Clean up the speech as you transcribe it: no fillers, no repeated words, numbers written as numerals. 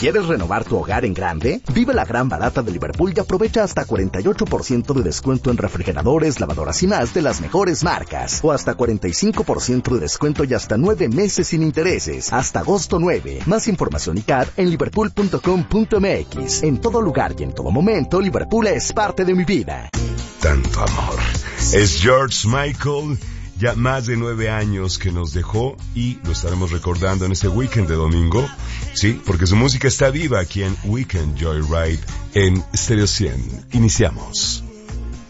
¿Quieres renovar tu hogar en grande? Vive la gran barata de Liverpool y aprovecha hasta 48% de descuento en refrigeradores, lavadoras y más de las mejores marcas. O hasta 45% de descuento y hasta 9 meses sin intereses. Hasta agosto 9. Más información y CAD en liverpool.com.mx. En todo lugar y en todo momento, Liverpool es parte de mi vida. Tanto amor. Es George Michael. Ya más de 9 años que nos dejó y lo estaremos recordando en este weekend de domingo. Sí, porque su música está viva aquí en Weekend Joyride en Stereo 100. Iniciamos.